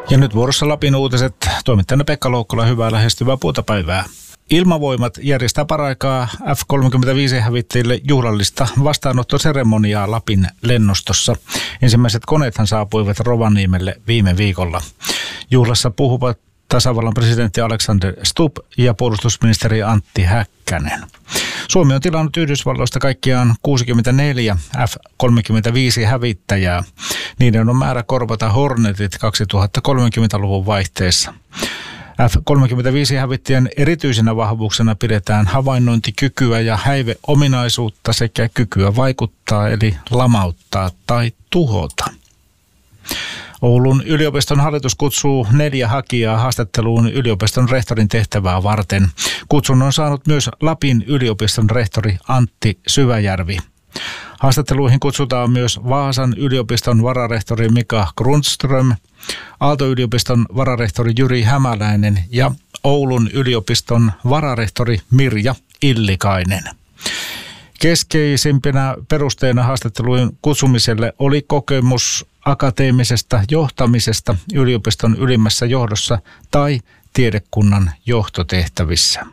Ja nyt vuorossa Lapin uutiset. Toimittajana Pekka Loukkola, hyvää lähestyvää puoltapäivää. Ilmavoimat järjestää paraikaa F-35-hävittäjille juhlallista vastaanottoseremoniaa Lapin lennostossa. Ensimmäiset koneethan saapuivat Rovaniemelle viime viikolla. Juhlassa puhuvat tasavallan presidentti Alexander Stubb ja puolustusministeri Antti Häkkänen. Suomi on tilannut Yhdysvalloista kaikkiaan 64 F-35-hävittäjää. Niiden on määrä korvata Hornetit 2030-luvun vaihteessa. F-35-hävittäjän erityisenä vahvuuksena pidetään havainnointikykyä ja häiveominaisuutta sekä kykyä vaikuttaa eli lamauttaa tai tuhota. Oulun yliopiston hallitus kutsuu 4 hakijaa haastatteluun yliopiston rehtorin tehtävää varten. Kutsun on saanut myös Lapin yliopiston rehtori Antti Syväjärvi. Haastatteluihin kutsutaan myös Vaasan yliopiston vararehtori Mika Grundström, Aalto-yliopiston vararehtori Jyri Hämäläinen ja Oulun yliopiston vararehtori Mirja Illikainen. Keskeisimpänä perusteena haastattelujen kutsumiselle oli kokemus akateemisesta johtamisesta yliopiston ylimmässä johdossa tai tiedekunnan johtotehtävissä.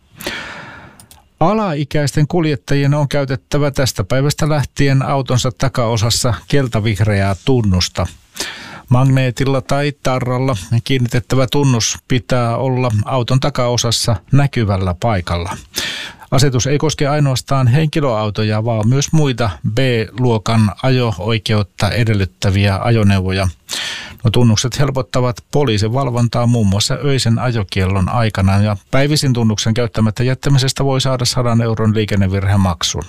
Alaikäisten kuljettajien on käytettävä tästä päivästä lähtien autonsa takaosassa keltavihreää tunnusta. Magneetilla tai tarralla kiinnitettävä tunnus pitää olla auton takaosassa näkyvällä paikalla. Asetus ei koske ainoastaan henkilöautoja, vaan myös muita B-luokan ajo-oikeutta edellyttäviä ajoneuvoja. Tunnukset helpottavat poliisin valvontaa muun muassa öisen ajokiellon aikana ja päivisin tunnuksen käyttämättä jättämisestä voi saada 100 euron liikennevirhemaksun.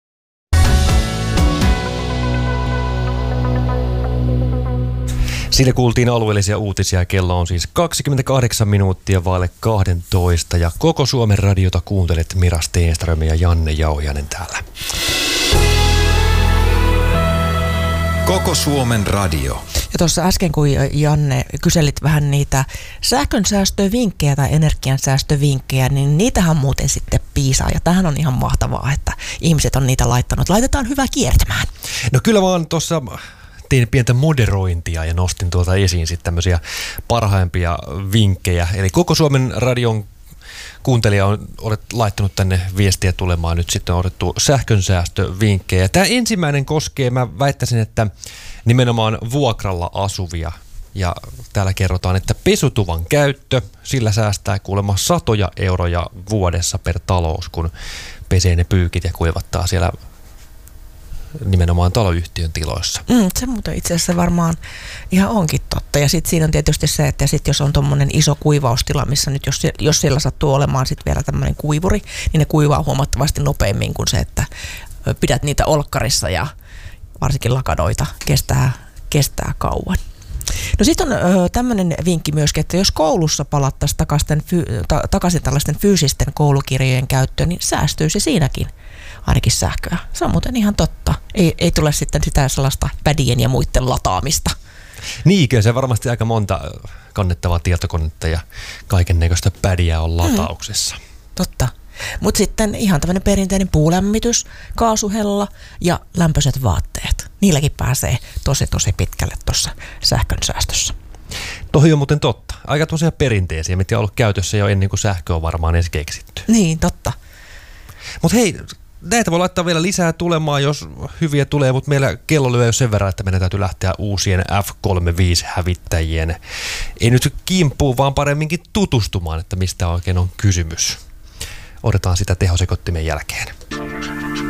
Siinä kuultiin alueellisia uutisia. Kello on siis 28 minuuttia vaille 12 ja koko Suomen radiota kuuntelet Mira Stenström ja Janne Jauhianen täällä. Koko Suomen radio. Ja tuossa äsken, kun Janne kyselit vähän niitä sähkönsäästövinkkejä tai energiansäästövinkkejä, niin niitähän muuten sitten piisaa. Ja tämähän on ihan mahtavaa, että ihmiset on niitä laittanut. Laitetaan hyvä kiertämään. No kyllä vaan tuossa tein pientä moderointia ja nostin tuolta esiin sitten tämmöisiä parhaimpia vinkkejä. Eli koko Suomen radion kuuntelija olet laittanut tänne viestiä tulemaan. Nyt sitten on otettu sähkönsäästövinkkejä. Tämä ensimmäinen koskee, mä väittäisin, että nimenomaan vuokralla asuvia. Ja täällä kerrotaan, että pesutuvan käyttö, sillä säästää kuulemma satoja euroja vuodessa per talous, kun pesee ne pyykit ja kuivattaa siellä nimenomaan taloyhtiön tiloissa. Se muuten itse asiassa varmaan ihan onkin totta. Ja sitten siinä on tietysti se, että sit jos on tuommoinen iso kuivaustila, missä nyt jos siellä sattuu olemaan sitten vielä tämmöinen kuivuri, niin ne kuivaa huomattavasti nopeammin kuin se, että pidät niitä olkkarissa ja varsinkin lakadoita kestää kauan. No sitten on tämmöinen vinkki myöskin, että jos koulussa palattaisiin takaisin tällaisten fyysisten koulukirjojen käyttöön, niin säästyisi siinäkin ainakin sähköä. Se on muuten ihan totta. Ei tule sitten sitä sellaista pädien ja muiden lataamista. Niin, kyllä se varmasti aika monta kannettavaa tietokonetta ja kaiken näköistä pädiä on latauksessa. Totta. Mutta sitten ihan tämmöinen perinteinen puulämmitys, kaasuhella ja lämpöiset vaatteet. Niilläkin pääsee tosi pitkälle tuossa sähkönsäästössä. Tohi on muuten totta. Aika tosiaan perinteisiä, mitä on ollut käytössä jo ennen kuin sähkö on varmaan edes keksitty. Niin, totta. Mutta hei, näitä voi laittaa vielä lisää tulemaan, jos hyviä tulee, mutta meillä kello lyö jo sen verran, että meidän täytyy lähteä uusien F-35-hävittäjien. Ei nyt kimppuun, vaan paremminkin tutustumaan, että mistä oikein on kysymys. Odotetaan sitä tehosekottimen jälkeen.